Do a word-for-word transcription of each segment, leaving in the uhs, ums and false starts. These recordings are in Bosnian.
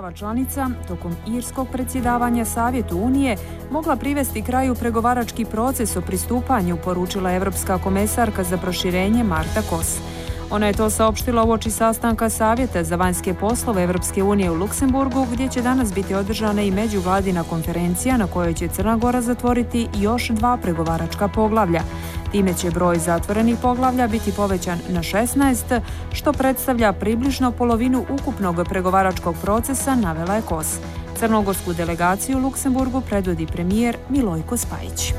država članica tokom irskog predsjedavanja Savjetu Unije mogla privesti kraju pregovarački proces o pristupanju, poručila Europska komesarka za proširenje Marta Kos. Ona je to saopštila uoči sastanka Savjeta za vanjske poslove Europske unije u Luksemburgu, gdje će danas biti održana i međuvladina konferencija na kojoj će Crna Gora zatvoriti još dva pregovaračka poglavlja. Time će broj zatvorenih poglavlja biti povećan na šesnaest, što predstavlja približno polovinu ukupnog pregovaračkog procesa, navela je Kos. Crnogorsku delegaciju u Luksemburgu predvodi premijer Milojko Spajić.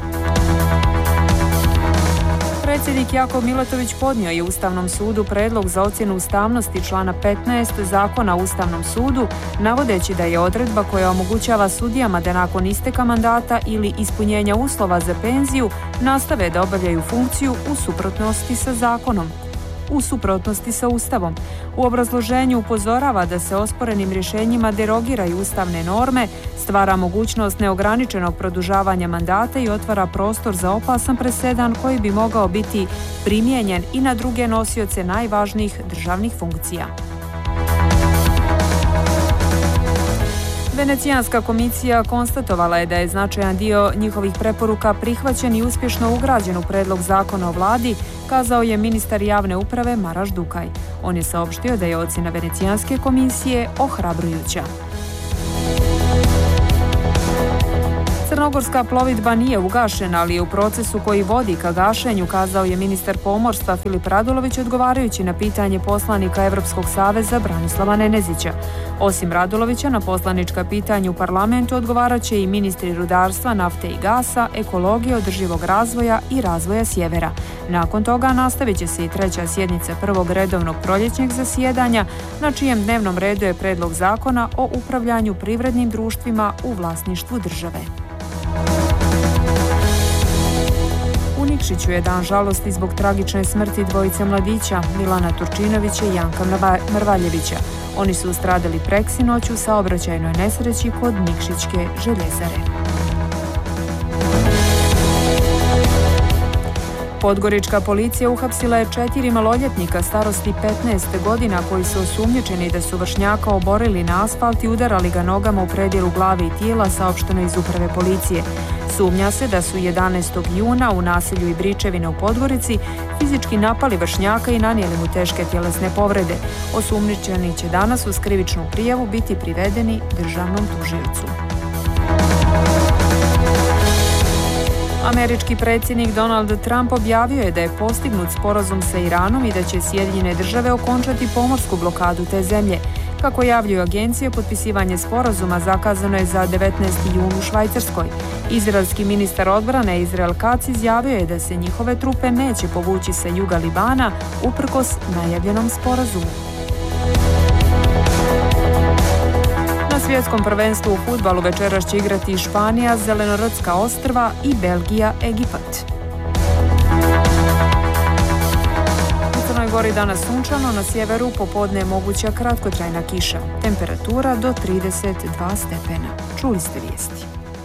Predsjednik Jakov Milatović podnio je Ustavnom sudu predlog za ocjenu ustavnosti člana petnaest Zakona o Ustavnom sudu, navodeći da je odredba koja omogućava sudijama da nakon isteka mandata ili ispunjenja uslova za penziju nastave da obavljaju funkciju u suprotnosti sa zakonom. u suprotnosti sa Ustavom. U obrazloženju upozorava da se osporenim rješenjima derogiraju ustavne norme, stvara mogućnost neograničenog produžavanja mandata i otvara prostor za opasan presedan koji bi mogao biti primijenjen i na druge nosioce najvažnijih državnih funkcija. Venecijanska komisija konstatovala je da je značajan dio njihovih preporuka prihvaćen i uspješno ugrađen u predlog zakona o vladi, kazao je ministar javne uprave Maraš Dukaj. On je saopštio da je ocjena Venecijanske komisije ohrabrujuća. Crnogorska plovidba nije ugašena, ali je u procesu koji vodi ka gašenju, kazao je ministar pomorstva Filip Radulović odgovarajući na pitanje poslanika Evropskog saveza Branislava Nenezića. Osim Radulovića, na poslanička pitanja u parlamentu odgovarat će i ministri rudarstva, nafte i gasa, ekologije, održivog razvoja i razvoja sjevera. Nakon toga nastavit će se i treća sjednica prvog redovnog proljećnjeg zasjedanja, na čijem dnevnom redu je predlog zakona o upravljanju privrednim društvima u vlasništvu države. U Nikšiću je dan žalosti zbog tragične smrti dvojice mladića, Milana Turčinovića i Janka Mrvaljevića. Oni su stradali preksinoć u saobraćajnoj nesreći kod Nikšićke željezare. Podgorička policija uhapsila je četiri maloljetnika starosti petnaest godina koji su osumnjičeni da su vršnjaka oborili na asfalt i udarali ga nogama u predjelu glave i tijela, saopšteno iz uprave policije. Sumnja se da su jedanaestog juna u naselju Ibričevine u Podgorici fizički napali vršnjaka i nanijeli mu teške tjelesne povrede. Osumnjičeni će danas uz krivičnu prijavu biti privedeni državnom tužiocu. Američki predsjednik Donald Trump objavio je da je postignut sporazum sa Iranom i da će Sjedinjene države okončati pomorsku blokadu te zemlje. Kako javljaju agencije, potpisivanje sporazuma zakazano je za devetnaesti jun u Švajcarskoj. Izraelski ministar odbrane Izrael Katz izjavio je da se njihove trupe neće povući sa juga Libana uprkos najavljenom sporazumu. Na svjetskom prvenstvu u fudbalu večeras će igrati Španija, Zelenorotska ostrva i Belgija, Egipat. U Crnoj Gori danas sunčano, na sjeveru popodne je moguća kratkotrajna kiša. Temperatura do trideset dva stepena. Čuli ste vijesti.